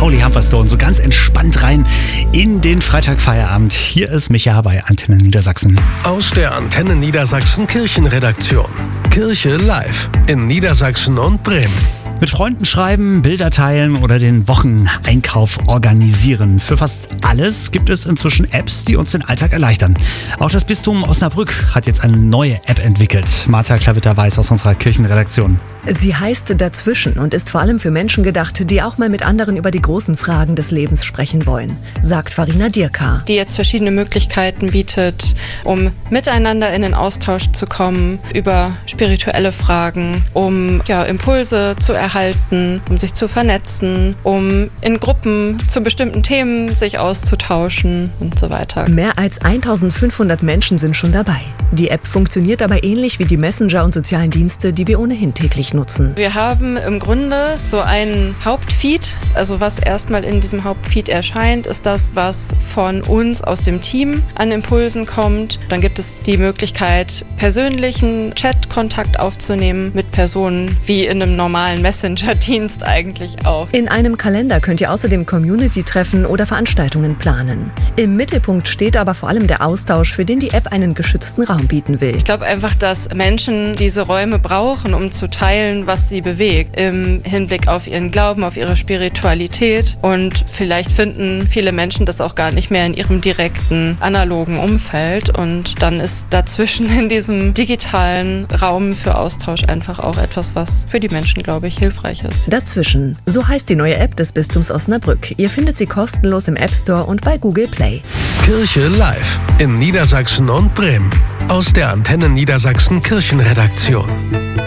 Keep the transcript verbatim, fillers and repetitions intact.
Holy Humberstone so ganz entspannt rein in den Freitagfeierabend. Hier ist Micha bei Antenne Niedersachsen. Aus der Antenne Niedersachsen Kirchenredaktion. Kirche live in Niedersachsen und Bremen. Mit Freunden schreiben, Bilder teilen oder den Wocheneinkauf organisieren. Für fast alles gibt es inzwischen Apps, die uns den Alltag erleichtern. Auch das Bistum Osnabrück hat jetzt eine neue App entwickelt. Martha Klavitter-Weiß aus unserer Kirchenredaktion. Sie heißt Dazwischen und ist vor allem für Menschen gedacht, die auch mal mit anderen über die großen Fragen des Lebens sprechen wollen, sagt Farina Dirka. Die jetzt verschiedene Möglichkeiten bietet, um miteinander in den Austausch zu kommen, über spirituelle Fragen, um ja, Impulse zu erhalten. Erhalten, um sich zu vernetzen, um in Gruppen zu bestimmten Themen sich auszutauschen und so weiter. Mehr als eintausendfünfhundert Menschen sind schon dabei. Die App funktioniert aber ähnlich wie die Messenger und sozialen Dienste, die wir ohnehin täglich nutzen. Wir haben im Grunde so einen Hauptfeed, also was erstmal in diesem Hauptfeed erscheint, ist das, was von uns aus dem Team an Impulsen kommt. Dann gibt es die Möglichkeit, persönlichen Chat-Kontakt aufzunehmen mit Personen wie in einem normalen Messenger-Dienst eigentlich auch. In einem Kalender könnt ihr außerdem Community-Treffen oder Veranstaltungen planen. Im Mittelpunkt steht aber vor allem der Austausch, für den die App einen geschützten Raum bieten will. Ich glaube einfach, dass Menschen diese Räume brauchen, um zu teilen, was sie bewegt, im Hinblick auf ihren Glauben, auf ihre Spiritualität. Und vielleicht finden viele Menschen das auch gar nicht mehr in ihrem direkten, analogen Umfeld. Und dann ist dazwischen in diesem digitalen Raum für Austausch einfach auch etwas, was für die Menschen, glaube ich, hilfreich ist. Dazwischen. So heißt die neue App des Bistums Osnabrück. Ihr findet sie kostenlos im App Store und bei Google Play. Kirche live in Niedersachsen und Bremen. Aus der Antenne Niedersachsen Kirchenredaktion.